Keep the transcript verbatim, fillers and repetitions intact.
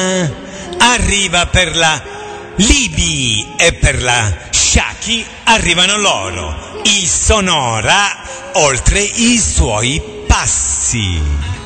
Sonora arriva per la Libi e per la Shaki arrivano loro, il Sonora oltre i suoi passi.